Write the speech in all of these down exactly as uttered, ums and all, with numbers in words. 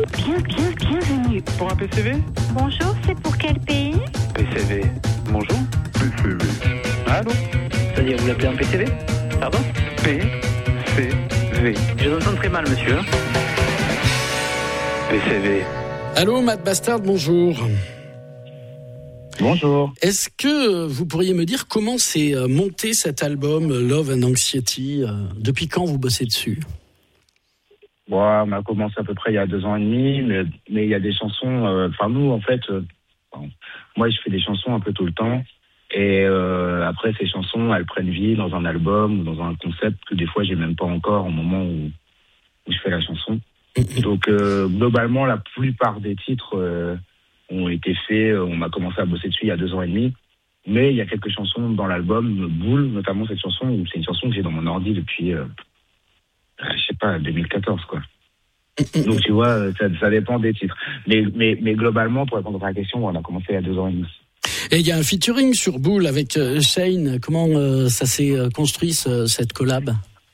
Bien, bien, bienvenue. Pour un P C V ? Bonjour, c'est pour quel pays ? P C V. Bonjour. P C V. Allô ? C'est-à-dire, vous l'appelez un P C V ? Pardon ? P C V. Je vous entends très mal, monsieur. P C V. Allô, Matt Bastard, bonjour. Bonjour. Est-ce que vous pourriez me dire comment s'est monté cet album Love and Anxiety ? Depuis quand vous bossez dessus ? Bon, on a commencé à peu près il y a deux ans et demi, mais, mais il y a des chansons... Enfin, euh, nous, en fait, euh, moi, je fais des chansons un peu tout le temps. Et euh, après, ces chansons, elles prennent vie dans un album ou dans un concept que des fois, j'ai même pas encore au moment où, où je fais la chanson. Donc, euh, globalement, la plupart des titres... Euh, ont été faits, on a commencé à bosser dessus il y a deux ans et demi, mais il y a quelques chansons dans l'album, Boule, notamment cette chanson, où c'est une chanson que j'ai dans mon ordi depuis, euh, je sais pas, deux mille quatorze, quoi. Donc tu vois, ça, ça dépend des titres. Mais, mais, mais globalement, pour répondre à la question, on a commencé il y a deux ans et demi. Et il y a un featuring sur Boule avec euh, Shane. Comment euh, ça s'est euh, construit, ce, cette collab ?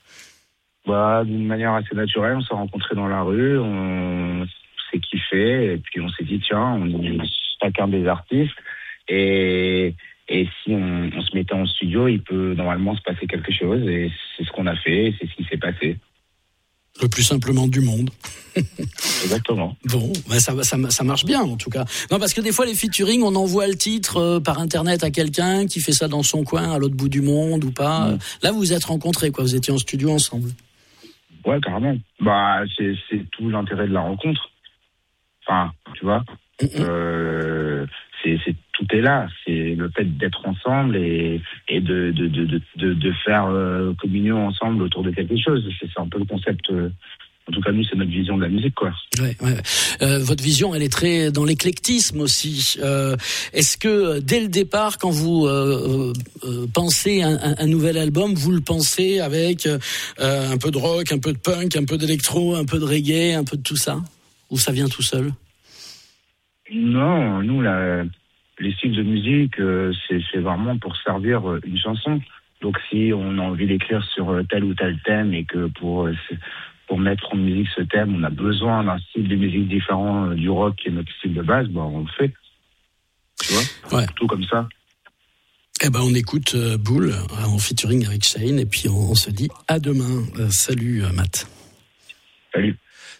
Bah, d'une manière assez naturelle, on s'est rencontrés dans la rue, on s'est kiffé, et puis on s'est dit, tiens, on est chacun des artistes, et, et si on, on se mettait en studio, il peut normalement se passer quelque chose, et c'est ce qu'on a fait, et c'est ce qui s'est passé. Le plus simplement du monde. Exactement. Bon, bah ça, ça, ça marche bien en tout cas. Non, parce que des fois les featuring, on envoie le titre euh, par internet à quelqu'un qui fait ça dans son coin, à l'autre bout du monde ou pas. Mmh. Là, vous vous êtes rencontrés, quoi. Vous étiez en studio ensemble. Ouais, carrément. Bah, c'est, c'est tout l'intérêt de la rencontre. Enfin, tu vois, mmh. euh, c'est, c'est, tout est là. C'est le fait d'être ensemble et, et de, de, de, de, de faire euh, communion ensemble autour de quelque chose. C'est, c'est un peu le concept. Euh, en tout cas, nous, c'est notre vision de la musique, quoi. Ouais, ouais. Euh, votre vision, elle est très dans l'éclectisme aussi. Euh, est-ce que dès le départ, quand vous euh, euh, pensez un, un, un nouvel album, vous le pensez avec euh, un peu de rock, un peu de punk, un peu d'électro, un peu de reggae, un peu de tout ça ? Ou ça vient tout seul ? Non, nous, la, les styles de musique, euh, c'est, c'est vraiment pour servir euh, une chanson. Donc, si on a envie d'écrire sur euh, tel ou tel thème et que pour euh, pour mettre en musique ce thème, on a besoin d'un style de musique différent euh, du rock qui est notre style de base, bah, on le fait. Tu vois ? Ouais. Tout comme ça. Eh ben, on écoute euh, Boule en featuring avec Shane et puis on, on se dit à demain. Euh, salut, euh, Matt. Salut.